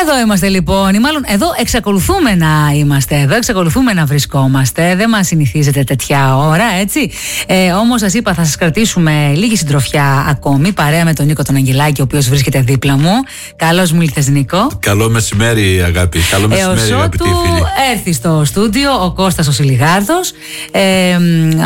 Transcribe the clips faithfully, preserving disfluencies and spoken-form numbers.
Εδώ είμαστε λοιπόν, ή μάλλον εδώ εξακολουθούμε να είμαστε, εδώ εξακολουθούμε να βρισκόμαστε. Δεν μας συνηθίζεται τέτοια ώρα, έτσι. Ε, όμως σας είπα, θα σας κρατήσουμε λίγη συντροφιά ακόμη, παρέα με τον Νίκο τον Αγγελάκη, ο οποίος βρίσκεται δίπλα μου. Καλώς μου ήλθες, Νίκο. Καλό μεσημέρι, αγάπη. Καλό μεσημέρι, αγαπητοί φίλοι. Έρθει στο στούντιο ο Κώστας ο Σιλιγάρδος ε,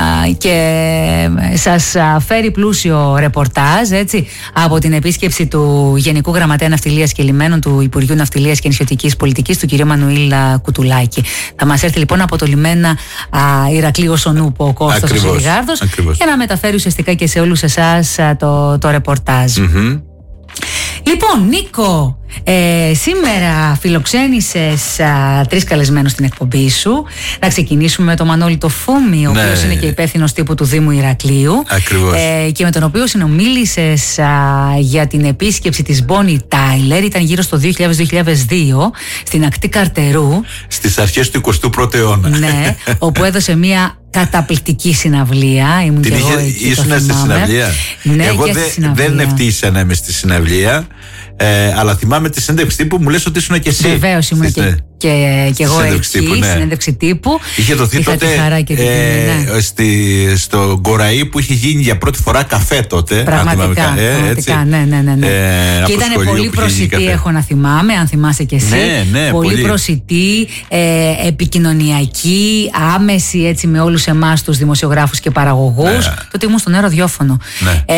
και σας φέρει πλούσιο ρεπορτάζ, έτσι, από την επίσκεψη του Γενικού Γραμματέα Ναυτιλίας και Λιμένων του Υπουργείου Ναυτιλίας και Νησιωτικής Πολιτικής, του κ. Μανουήλ Κουτουλάκη. Θα μας έρθει λοιπόν από το λιμένα Ηρακλείου Σονούπο ο Κώστας ο Σιλιγάρδος για να μεταφέρει ουσιαστικά και σε όλους εσάς το, το ρεπορτάζ. Mm-hmm. Λοιπόν, Νίκο, ε, σήμερα φιλοξένησες α, τρεις καλεσμένους στην εκπομπή σου. Να ξεκινήσουμε με τον Μανώλη το Φούμη, ο ναι. οποίος είναι και υπεύθυνος τύπου του Δήμου Ηρακλείου. Ακριβώς. Ε, και με τον οποίο συνομίλησες α, για την επίσκεψη της Bonnie Tyler. Ήταν γύρω στο δύο χιλιάδες με δύο χιλιάδες δύο στην ακτή Καρτερού. Στις αρχές του εικοστού πρώτου αιώνα. Ναι, όπου έδωσε μία καταπληκτική συναυλία. Ήμουν την και είχε, εγώ εκεί. Ήσουν στη συναυλία. Ναι, εγώ και δε, στη συναυλία. δεν ευτύχησα να είμαι στη συναυλία. Ε, αλλά θυμάμαι τη συνέντευξη τύπου που μου λες ότι ήσουν και εσύ. Βεβαίως ήμουν και, και, και εγώ εκεί, τύπου, ναι. συνέντευξη τύπου. Είχε δοθεί τότε και ε, ναι. στη, στο Γκοραή που είχε γίνει για πρώτη φορά καφέ τότε. Πραγματικά, αν ε, πραγματικά ναι, ναι, ναι, ναι. Ε, και ήταν πολύ προσιτή, έχω να θυμάμαι, αν θυμάσαι και εσύ. Ναι, ναι, πολύ, πολύ προσιτή, ε, επικοινωνιακή, άμεση, έτσι, με όλους εμάς τους δημοσιογράφους και παραγωγούς. Ναι. Τότε ήμουν στο ραδιόφωνο. Ναι.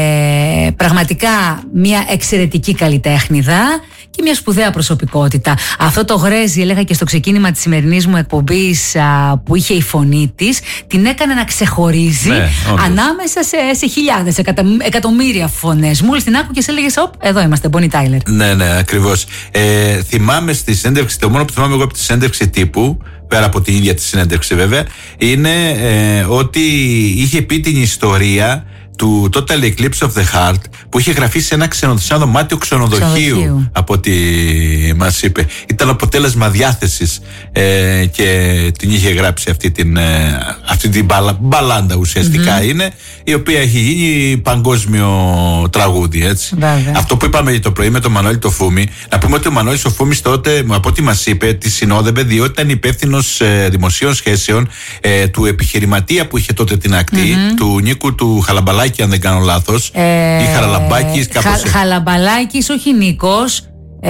Ε, πραγματικά μια εξαιρετική καλλιτέχνηδα και μια σπουδαία προσωπικότητα. Αυτό το γρέζι, έλεγα και στο ξεκίνημα της σημερινής μου εκπομπής, α, που είχε η φωνή της, την έκανε να ξεχωρίζει, ναι, ανάμεσα σε, σε χιλιάδες, εκατα, εκατομμύρια φωνές. Μόλις την άκουγες και έλεγες, οπ, εδώ είμαστε, Bonnie Tyler. Ναι, ναι, ακριβώς. Ε, θυμάμαι στη συνέντευξη, το μόνο που θυμάμαι εγώ από τη συνέντευξη τύπου, πέρα από την ίδια τη συνέντευξη βέβαια, είναι ε, ότι είχε πει την ιστορία του Total Eclipse of the Heart που είχε γραφεί σε ένα, ξενο, σε ένα δωμάτιο ξενοδοχείου, ξενοδοχείου, από ό,τι μας είπε. Ήταν αποτέλεσμα διάθεσης ε, και την είχε γράψει αυτή την, ε, αυτή την μπαλα, μπαλάντα ουσιαστικά mm-hmm. είναι, η οποία έχει γίνει παγκόσμιο τραγούδι, έτσι. Βέβαια. Αυτό που είπαμε το πρωί με τον Μανώλη το Φούμη, να πούμε ότι ο Μανώλης ο Φούμης τότε, από ό,τι μας είπε, τη συνόδευε διότι ήταν υπεύθυνος ε, δημοσίων σχέσεων ε, του επιχειρηματία που είχε τότε την ακτή, mm-hmm. του Νίκου του Χαλαμπαλάκη, αν δεν κάνω λάθος, ε, ή Χαραλαμπάκης, κάπως. Χα, Χαλαμπαλάκης, όχι Νίκος.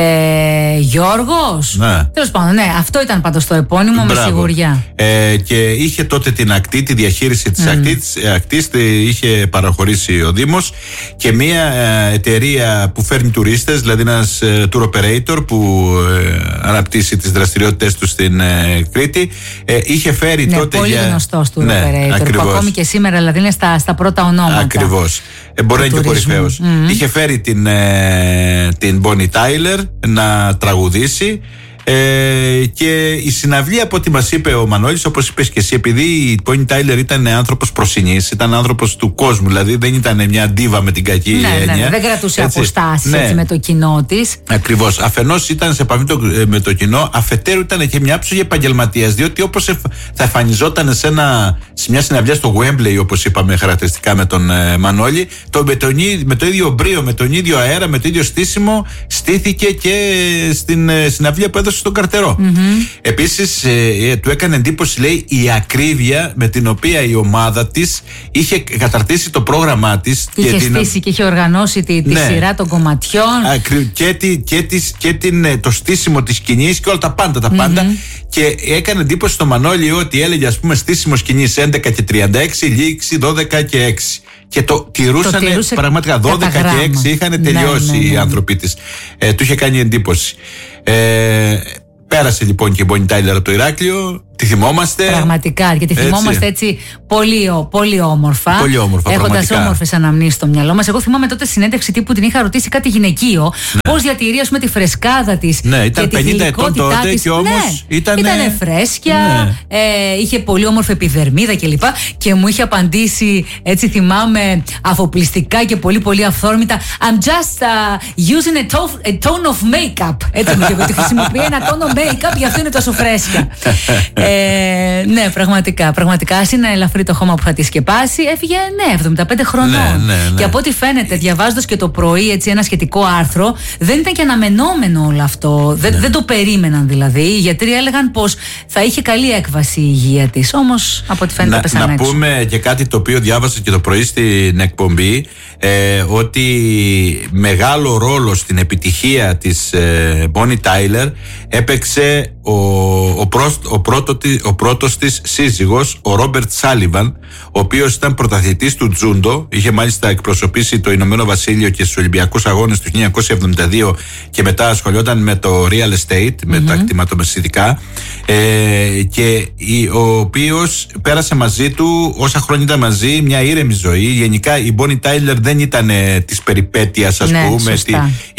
Ε, Γιώργος. Ναι. Τέλος πάντων, ναι, αυτό ήταν πάντως το επώνυμο. Μπράβο. Με σιγουριά. Ε, και είχε τότε την ακτή, τη διαχείριση της mm. ακτής, ακτής, τη είχε παραχωρήσει ο Δήμος και μια ε, εταιρεία που φέρνει τουρίστες, δηλαδή ένας ε, tour operator που ε, αναπτύσσει τις δραστηριότητες του στην ε, Κρήτη. Ε, είχε φέρει ναι, τότε. Πολύ για... γνωστός tour ναι, operator. Ακριβώς. Που ακόμη και σήμερα δηλαδή είναι στα, στα πρώτα ονόματα. Ακριβώς. Ε, μπορεί να είναι και κορυφαίος. Mm-hmm. Είχε φέρει την, ε, την Bonnie Tyler να τραγουδήσει ε, και η συναυλία, από ό,τι μας είπε ο Μανώλης, όπως είπες και εσύ, επειδή η Bonnie Tyler ήταν άνθρωπος προσινής, ήταν άνθρωπος του κόσμου, δηλαδή δεν ήταν μια ντίβα με την κακή ναι, έννοια. Ναι, δεν κρατούσε έτσι, αποστάσεις, ναι. έτσι, με το κοινό της. Ακριβώς. Αφενός ήταν σε επαφή με το κοινό, αφετέρου ήταν και μια ψυχή επαγγελματίας, διότι όπως θα εμφανιζόταν σε, ένα, σε μια συναυλία στο Wembley, όπως είπαμε χαρακτηριστικά με τον ε, Μανώλη, το, με, τον, με το ίδιο μπρίο, με τον ίδιο αέρα, με το ίδιο στήσιμο, στήθηκε και στην ε, συναυλία που έδωσε στον Καρτερό. Mm-hmm. Επίσης ε, του έκανε εντύπωση, λέει, η ακρίβεια με την οποία η ομάδα της είχε καταρτήσει το πρόγραμμά της. Είχε και στήσει την... και είχε οργανώσει τη, τη ναι. σειρά των κομματιών. Ακρι... Και, τη, και, της, και την, το στήσιμο της σκηνής και όλα τα πάντα, τα πάντα. Mm-hmm. Και έκανε εντύπωση στο Μανώλη ότι έλεγε, ας πούμε, στήσιμο σκηνής έντεκα και τριάντα έξι, λήξη δώδεκα και έξι. Και το τηρούσαν πραγματικά δώδεκα και έξι, είχαν τελειώσει ναι, ναι, ναι. οι άνθρωποι της. Ε, του είχε κάνει εντύπωση. Ε, Πέρασε λοιπόν και η Bonnie Tyler από το Ηράκλειο. Τη θυμόμαστε. Πραγματικά. Και τη θυμόμαστε έτσι, έτσι πολύ, πολύ όμορφα. Πολύ όμορφα. Έχοντας όμορφες αναμνήσεις στο μυαλό μας. Εγώ θυμάμαι τότε συνέντευξη τύπου την είχα ρωτήσει κάτι γυναικείο. Ναι. Πώς διατηρεί, ας πούμε, τη φρεσκάδα της. Ναι, ήταν και πενήντα ετών τότε της. Και όμως ναι, ήταν. Ήτανε φρέσκια. Ναι. Ε, είχε πολύ όμορφη επιδερμίδα κλπ. Και, και μου είχε απαντήσει, έτσι θυμάμαι, αφοπλιστικά και πολύ πολύ αυθόρμητα. I'm just uh, using a, to- a tone of makeup. Έτσι μου είχε πει. Χρησιμοποιεί ένα τόνο make-up, γι' αυτό είναι τόσο φρέσκια. ε, ε, ναι, πραγματικά. Πραγματικά, ας είναι ελαφρύ το χώμα που θα τη σκεπάσει. Έφυγε, ναι, εβδομήντα πέντε χρονών. Ναι, ναι, ναι. Και από ό,τι φαίνεται, διαβάζοντας και το πρωί έτσι, ένα σχετικό άρθρο, δεν ήταν και αναμενόμενο όλο αυτό. Δεν, ναι. δεν το περίμεναν δηλαδή. Οι γιατροί έλεγαν πως θα είχε καλή έκβαση η υγεία της. Όμως, από ό,τι φαίνεται, πέσανε να, έξω. Να πούμε και κάτι το οποίο διάβασα και το πρωί στην εκπομπή, ε, ότι μεγάλο ρόλο στην επιτυχία της ε, Bonnie Tyler έπαιξε ο, ο, πρός, ο, πρώτο, ο πρώτος της σύζυγος, ο Ρόμπερτ Σάλιβαν, ο οποίος ήταν πρωταθλητής του τζούντο, είχε μάλιστα εκπροσωπήσει το Ηνωμένο Βασίλειο και στους Ολυμπιακούς Αγώνες του χίλια εννιακόσια εβδομήντα δύο και μετά ασχολιόταν με το real estate, mm-hmm. με τα κτηματομεσητικά, ε, και ο οποίος πέρασε μαζί του όσα χρόνια ήταν μαζί μια ήρεμη ζωή. Γενικά η Bonnie Tyler δεν ήταν ε, της περιπέτειας, ας ναι, πούμε, τη,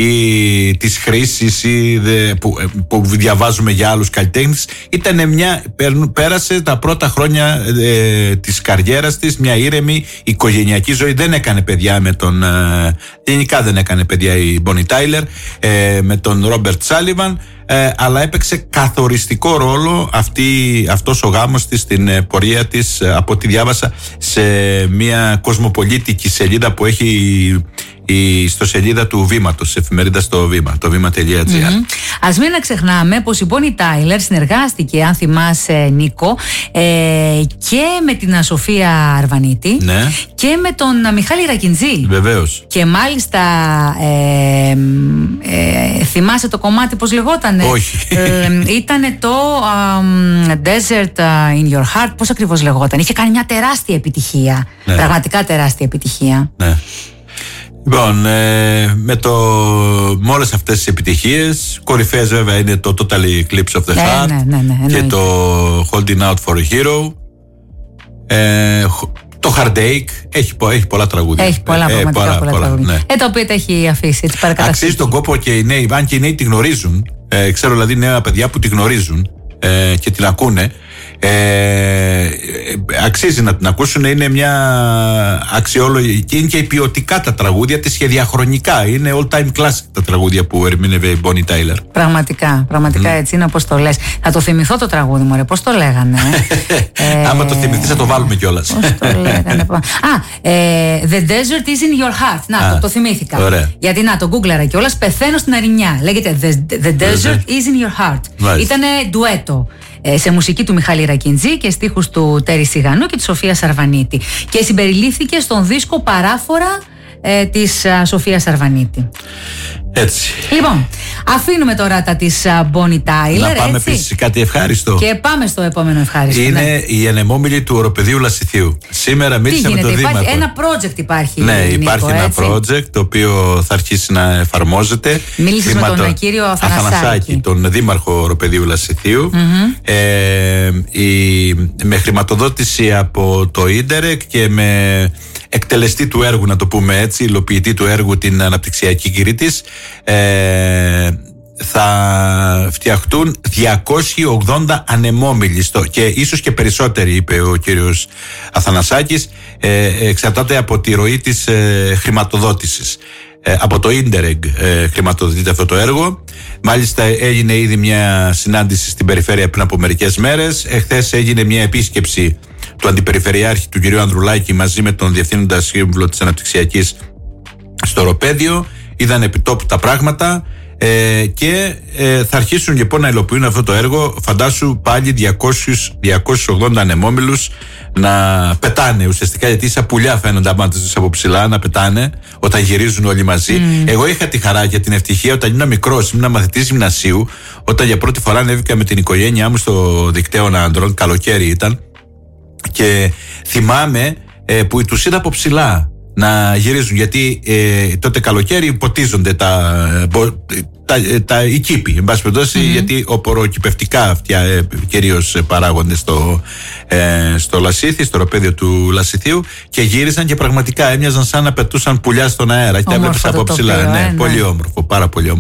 ή της χρήσης ή δε, που, που διαβάζουμε για άλλους καλλιτέχνες. Ήταν μια, πέρασε τα πρώτα χρόνια ε, της καριέρας της μια ήρεμη οικογενειακή ζωή. Δεν έκανε παιδιά με τον ε, γενικά δεν έκανε παιδιά η Bonnie Tyler ε, με τον Ρόμπερτ Σάλιβαν, ε, αλλά έπαιξε καθοριστικό ρόλο αυτή, αυτός ο γάμος της στην ε, πορεία της, ε, από ό,τι διάβασα σε μια κοσμοπολίτικη σελίδα που έχει η ιστοσελίδα του Βήματος, εφημερίδα στο Βήμα, το βήμα τελεία τζι άρ. Mm-hmm. Ας μην ξεχνάμε πως η Bonnie Tyler συνεργάστηκε, αν θυμάσαι, Νίκο, ε, και με την Σοφία Αρβανίτη, ναι, και με τον Μιχάλη Ρακιντζή. Βεβαίως. Και μάλιστα ε, ε, θυμάσαι το κομμάτι πως λεγότανε? Όχι. Ε, ήτανε το um, Desert in Your Heart. Πώς ακριβώς λεγόταν? Είχε κάνει μια τεράστια επιτυχία. Ναι. Πραγματικά τεράστια επιτυχία. Ναι. Λοιπόν, ε, με, το, με όλες αυτές τις επιτυχίες, κορυφαίες βέβαια είναι το Total Eclipse of the Heart, ναι, ναι, ναι, ναι, και το Holding Out for a Hero, ε, το Heartache, έχει, έχει πολλά τραγούδια. Έχει πολλά, ε, πραγματικά πολλά, πολλά, πολλά τραγούδια. Ναι. Ε, τα οποία τα έχει αφήσει, έτσι, αξίζει τον κόπο και οι νέοι, αν και οι νέοι τη γνωρίζουν, ε, ξέρω δηλαδή νέα παιδιά που τη γνωρίζουν ε, και την ακούνε. Ε, αξίζει να την ακούσουν, είναι μια αξιόλογη και είναι και ποιοτικά τα τραγούδια της και διαχρονικά είναι all time classic τα τραγούδια που ερμήνευε η Bonnie Tyler. Πραγματικά, πραγματικά mm. έτσι είναι όπως το λες. Θα το θυμηθώ το τραγούδι μου, ρε, πώς το λέγανε? ε, άμα το θυμηθείς θα το βάλουμε κιόλας. Πώς το λέγανε? Α, ε, The Desert is in your heart. Να, Α, το, το θυμήθηκα. Ωραία. Γιατί να, το γκούγκλαρα κιόλας, πεθαίνω στην Αρινιά. Λέγεται The, the Desert is in your heart. Right. Ήτανε ντουέτο σε μουσική του Μιχάλη Ρακιντζή και στίχους του Τέρι Σιγανού και της Σοφίας Αρβανίτη. Και συμπεριλήφθηκε στον δίσκο Παράφορα ε, της α, Σοφίας Αρβανίτη. Έτσι. Λοιπόν, αφήνουμε τώρα τα της Bonnie Tyler. Να πάμε έτσι, επίσης κάτι ευχάριστο. Και πάμε στο επόμενο ευχάριστο. Είναι ναι. η ανεμόμυλη του οροπεδίου Λασιθίου. Σήμερα μίλησα με τον Δήμαρχο. Ένα project υπάρχει. Ναι, Νίκο, υπάρχει έτσι. ένα project το οποίο θα αρχίσει να εφαρμόζεται. Μίλησες με τον κύριο Αθανασάκη. Αθανασάκη, τον Δήμαρχο Οροπεδίου Λασιθίου. Mm-hmm. Ε, η, με χρηματοδότηση από το Ίντερεκ και με εκτελεστή του έργου, να το πούμε έτσι, υλοποιητή του έργου, την αναπτυξιακή Κυρίτης, ε, θα φτιαχτούν διακόσιοι ογδόντα ανεμόμυλοι στο, και ίσως και περισσότεροι, είπε ο κύριος Αθανασάκης, ε, εξαρτάται από τη ροή της ε, χρηματοδότησης. Ε, από το Ίντερεκ ε, χρηματοδοτείται αυτό το έργο. Μάλιστα έγινε ήδη μια συνάντηση στην περιφέρεια πριν από μερικές μέρες. Εχθές έγινε μια επίσκεψη του Αντιπεριφερειάρχη του κ. Ανδρουλάκη μαζί με τον Διευθύνοντα Σύμβουλο της Αναπτυξιακής στο Οροπέδιο. Είδαν επιτόπου τα πράγματα ε, και ε, θα αρχίσουν λοιπόν να υλοποιούν αυτό το έργο. Φαντάσου πάλι διακόσιους, διακόσιους ογδόντα ανεμόμυλους να πετάνε ουσιαστικά, γιατί σαν πουλιά φαίνονται άμα τους από ψηλά να πετάνε όταν γυρίζουν όλοι μαζί. Mm. Εγώ είχα τη χαρά και την ευτυχία όταν ήμουν μικρός, ήμουν μαθητής γυμνασίου, όταν για πρώτη φορά ανέβηκα με την οικογένειά μου στο δικτέον Άντρων, καλοκαίρι ήταν, και θυμάμαι ε, που τους είδα από ψηλά να γυρίζουν, γιατί ε, τότε καλοκαίρι ποτίζονται τα, τα, τα, τα οι κήποι, εν πάση περιπτώσει, mm-hmm. γιατί οπωροκυπευτικά αυτιά ε, κυρίως παράγονται στο, ε, στο Λασίθι, στο οροπέδιο του Λασιθίου, και γύρισαν και πραγματικά έμοιαζαν σαν να πετούσαν πουλιά στον αέρα και τα βλέπεις από ψηλά. Ναι, ναι, πολύ όμορφο, πάρα πολύ όμορφο.